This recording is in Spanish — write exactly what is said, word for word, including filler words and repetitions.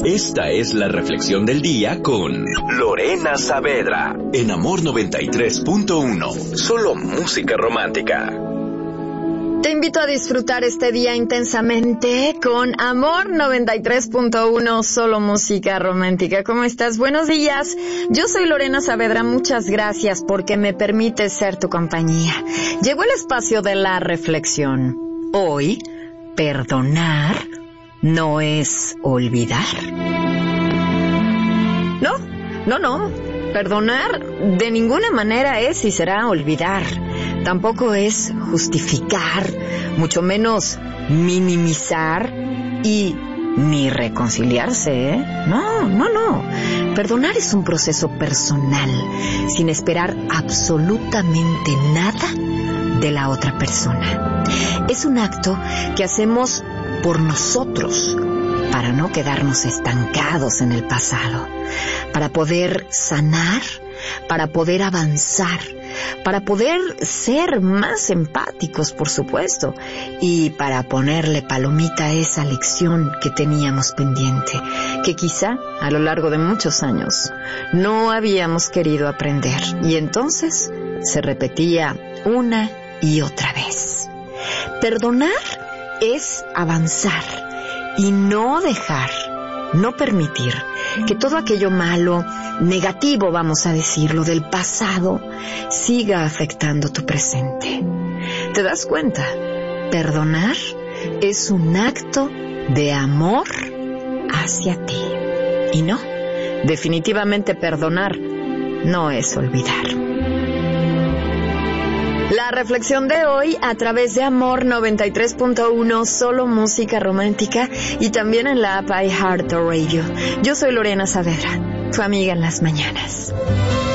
Esta es la reflexión del día con Lorena Saavedra en Amor noventa y tres punto uno. Solo música romántica. Te invito a disfrutar este día intensamente con Amor noventa y tres punto uno, solo música romántica. ¿Cómo estás? Buenos días. Yo soy Lorena Saavedra. Muchas gracias porque me permites ser tu compañía. Llegó el espacio de la reflexión. Hoy, perdonar no es olvidar. No, no, no. Perdonar de ninguna manera es y será olvidar. Tampoco es justificar, mucho menos minimizar y ni reconciliarse, ¿eh? No, no, no. Perdonar es un proceso personal, sin esperar absolutamente nada de la otra persona. Es un acto que hacemos por nosotros, para no quedarnos estancados en el pasado, para poder sanar, para poder avanzar, para poder ser más empáticos, por supuesto, y para ponerle palomita a esa lección que teníamos pendiente, que quizá a lo largo de muchos años no habíamos querido aprender, y entonces se repetía una y otra vez. Perdonar es avanzar y no dejar, no permitir que todo aquello malo, negativo, vamos a decirlo, del pasado, siga afectando tu presente. ¿Te das cuenta? Perdonar es un acto de amor hacia ti. Y no, definitivamente perdonar no es olvidar. La reflexión de hoy a través de Amor noventa y tres punto uno, solo música romántica, y también en la app iHeartRadio. Yo soy Lorena Saavedra, tu amiga en las mañanas.